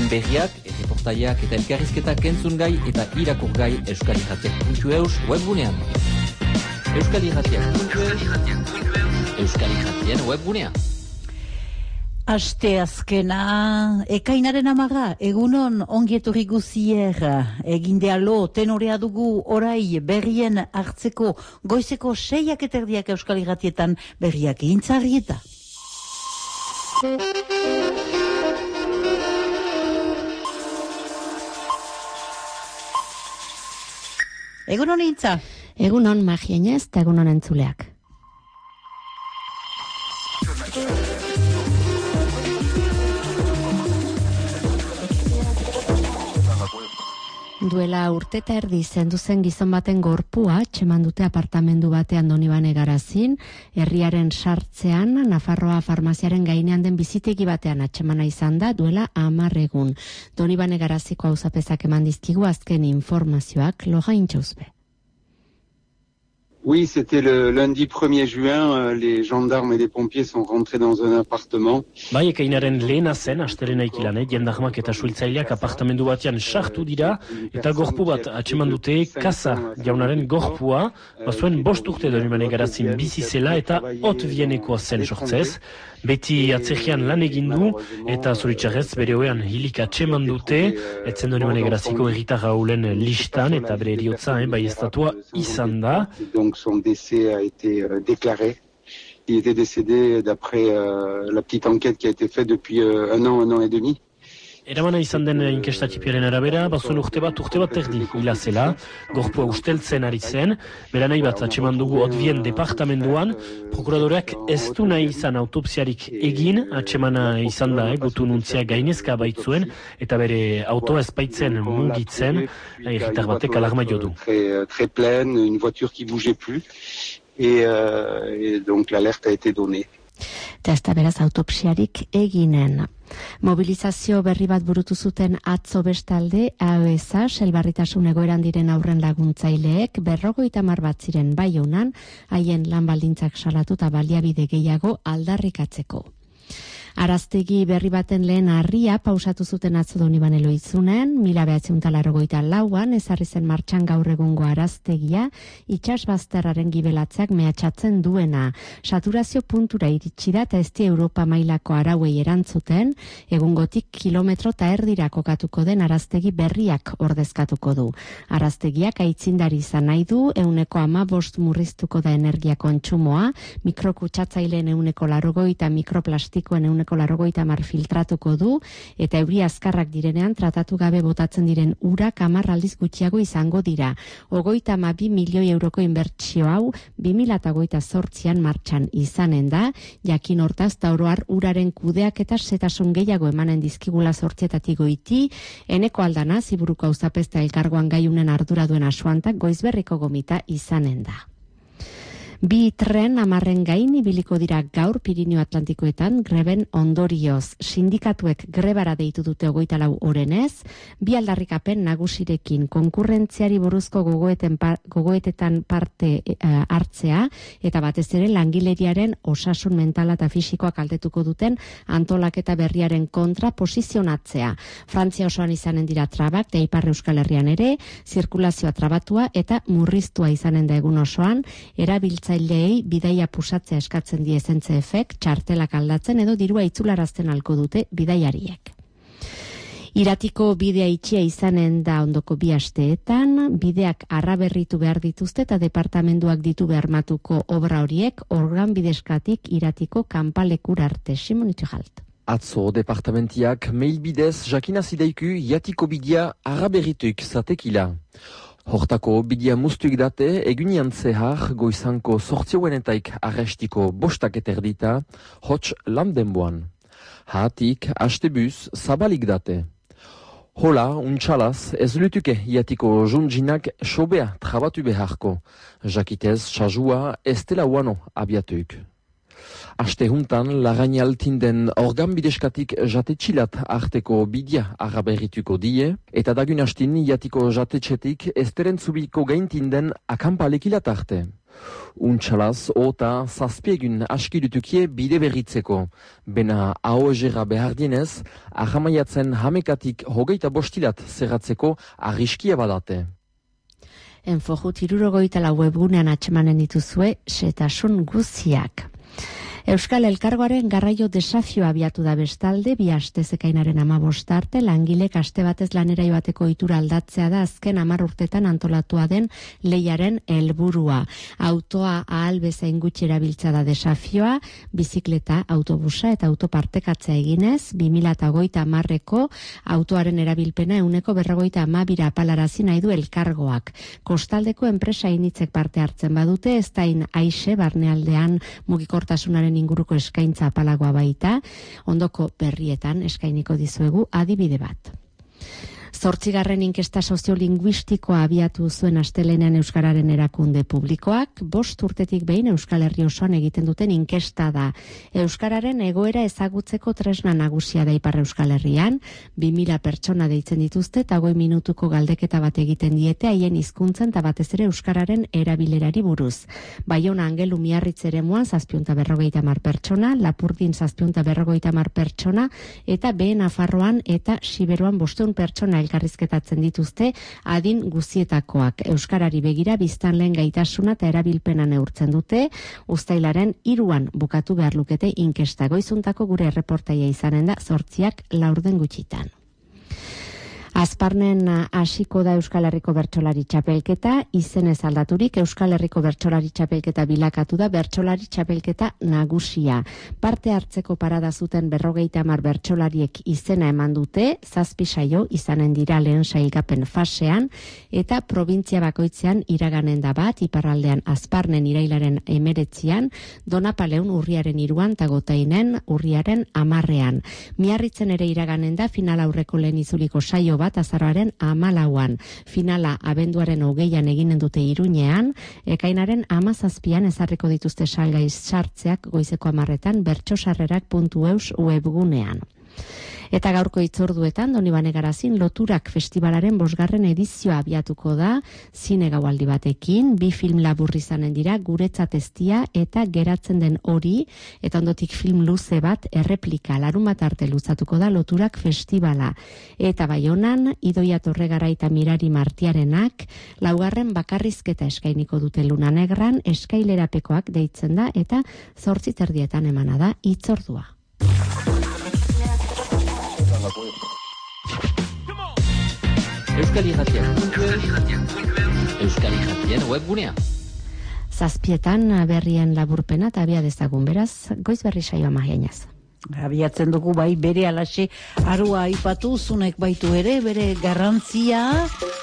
Irratien berriak, erreportaiak eta elkarrizketak entzungai eta irakurgai euskalirratiak.eus webgunean. Euskalirratien webgunean. Aste azkena, ekainaren 10, egunon ongietorri guzier, egindealo tenorea dugu orai berrien hartzeko goizeko 6:30 Euskalirratietan berriak egintzarrieta. Egunon Intza. Egunon Magienez eta egunon entzuleak. Duela urte eta erdi zendu zen gizon baten gorpua txeman dute apartamendu batean Donibane Garazin, herriaren sartzean Nafarroa farmaziaren gainean den bizitegi batean atxemana izan da duela 10 egun. Donibane Garaziko auzapezak eman dizkigu azken informazioak Lojain Txauzbe. Oui, c'était le lundi 1er juin, les gendarmes et les pompiers sont rentrés dans un appartement. Bai, ekainaren lehena zen, astelena ikilan, jendarmak eta suhiltzaileak apartamendu batean sartu dira, eta gorpu bat atxeman dute, Kasa jaunaren gorpua, bazuen 5 urte Donibane Garazin bizi zela eta hot bienekoa zen sortzez. Beti atzerrian lan egin du, eta zoritxarrez bere hoean hilik atxeman dute, etzen Donibane Garaziko herritarra haulen listan, eta bere eriotza, bai estatua izan da. Donc son décès a été déclaré. Il était décédé d'après la petite enquête qui a été faite depuis un an et demi. Eramana izan den inkestatipiaren arabera, bazuen urte bat erdi hila zela, gorpua usteltzen ari zen, bera nahi bat atxeman dugu Otbien departamenduan, prokuradoreak ez du nahi izan autopsiarik egin, atxemana izan da, gutu nuntzia gainezka baitzuen, eta bere autoa ezpaitzen mugitzen, herritar batek alarma jo du. Très pleine, une voiture qui bougeait plus, et donc l'alerte a été donnée. Eta ez da beraz autopsiarik eginen. Mobilizazio berri bat burutu zuten atzo bestalde, AOSA, selbarritasun egoeran diren aurren laguntzaileek, 50 bat ziren Baionan, haien lan baldintzak salatu eta baliabide gehiago aldarrikatzeko. Araztegi berri baten lehen harria pausatu zuten atzo Donibane Loizunen, 1984an ezarri zen martxan gaur egungo araztegia, itsasbazterraren gibelatzeak mehatxatzen duena. Saturazio puntura iritsi da eta ez die Europa mailako arauei erantzuten, egungotik 1,5 kilometro kokatuko den araztegi berriak ordezkatuko du. Araztegiak aitzindari izan nahi du, 15% murriztuko da energia kontsumoa, mikrokutsatzaileen 80% eta mikroplastikoen 80% filtratuko du, eta euri azkarrak direnean tratatu gabe botatzen diren urak 10 aldiz gutxiago izango dira. 32 milioi euroko inbertsio hau 2028an martxan izanen da, jakin hortaz da oroar uraren kudeak eta setasun gehiago emanen dizkigula 8 goiti, Eneko Aldana, Ziburuko auzapezta elkargoan gaiunen ardura duen Asuantak goizberriko gomita izanen da. 2 tren 10 gain ibiliko dira gaur Pirinio Atlantikoetan greben ondorioz. Sindikatuek grebara deitu dute 24 orenez, 2 aldarrikapen nagusirekin konkurrentziari buruzko gogoetetan parte hartzea, eta batez ere langileriaren osasun mentala eta fisikoa kaltetuko duten antolaketa berriaren kontra posizionatzea. Frantzia osoan izanen dira trabak, eta Ipar Euskal Herrian ere, zirkulazioa trabatua eta murriztua izanen da egun osoan, erabiltzaileei bidaia pusatzea eskatzen die SNCF-ek, txartelak aldatzen edo dirua itzularazten halko dute bidaiariek. Iratiko bidea itxia izanen da ondoko 2 asteetan, bideak arraberritu behar dituzte eta departamenduak ditu beharmatuko obra horiek organ bidezkatik Iratiko kanpalekura arte. Simon Itxohalt. Atzo departamentiak mail bidez jakinazideiku Iratiko bidea arraberrituik zatekila. Hortako bidea muztuik date, egunian zehar goizanko 8 arrestiko 5 eterdita, hots landenboan. Hatik, astebuz, zabalik date. Hola, untxalaz, ez lutuke Iatiko jundzinak sobea trabatu beharko. Jakitez, txazua, ez dela uano abiatuik. Aste juntan, laraini altin den organ bideskatik jatetxilat arteko bidea arraberrituko die, eta dagun hastin Iatiko jatetxetik ez teren zubiko gaintin den akampalekilat arte. Untxalaz, ota zazpiegun askidutukie bide berritzeko. Bena AOG-ra behar dienez, ahamaiatzen hamekatik 25 zerratzeko arriskia badate. Enfojut 64 webgunean atxemanen dituzue xetasun guziak. Euskal Elkargoaren garraio desafioa abiatu da bestalde, 2 astez ekainaren 15 arte, langilek aste batez lanera joateko ohitura aldatzea da azken 10 urtetan antolatua den lehiaren helburua. Autoa ahal bezain gutxi erabiltza da desafioa, bizikleta, autobusa eta autopartekatzea eginez, 2030ko autoaren erabilpena 152 apalarazi nahi du Elkargoak. Kostaldeko enpresa initzek parte hartzen badute, ez dain aixe barnealdean mugikortasunaren inguruko eskaintza apalagoa baita, ondoko berrietan eskainiko dizuegu adibide bat. 8. inkesta soziolinguistikoa abiatu zuen astelenean Euskararen erakunde publikoak, 5 urtetik behin Euskal Herri osoan egiten duten inkesta da. Euskararen egoera ezagutzeko tresna nagusia da Ipar Euskal Herrian, 2000 pertsona deitzen dituzte eta 20 minutuko galdeketa bat egiten diete haien hizkuntzen eta batez ere Euskararen erabilerari buruz. Baiona Angelu Miarritz eremuan 750 pertsona, Lapurdin 750 pertsona eta Behe Nafarroan eta Siberuan 500 pertsona elkarrizketatzen dituzte adin guzietakoak. Euskarari begira biztanleen gaitasuna eta erabilpena neurtzen dute, uztailaren 3an bukatu behar lukete inkesta. Goizuntako gure erreportaia izanen da 8:04 gutxitan. Azparnen hasiko da Euskal Herriko Bertsolari Txapelketa, izenez aldaturik Euskal Herriko Bertsolari Txapelketa bilakatu da Bertsolari Txapelketa nagusia. Parte hartzeko parada zuten 50 bertsolariek izena eman dute, 7 saio izanen dira lehen sailkapen fasean, eta probintzia bakoitzean iraganen da bat, iparraldean Azparnen irailaren 19an, Donapaleun urriaren 3an eta Gotainen urriaren 10an. Miarritzen ere iraganen da final aurreko lehen izuliko saio bat azaroaren 14an. Finala abenduaren 20an eginen dute Iruñean, ekainaren 17an ezarriko dituzte salgai sartzeak goizeko 10etan bertsosarrerak.eus webgunean. Eta gaurko itzorduetan Donibane Garazin Loturak Festivalaren 5. edizioa abiatuko da, zine gaualdi batekin, 2 film labur izanen dira, Guretzat eztia eta Geratzen den hori, eta ondotik film luze bat, Erreplika, larunbat arte luzatuko da Loturak Festivala. Eta Baionan, Idoia Torregara eta Mirari Martiarenak, 4. bakarrizketa eskainiko dute Luna Negran, eskailerapekoak deitzen da, eta 8:30 emana da itzordua. Euskal Irratien webgunea. 7 berrien laburpena eta abia dezagun, beraz, goiz berri saioa mahiainaz. Abiatzen dugu bai bere alaxe arua aipatu zunek baitu ere, bere garrantzia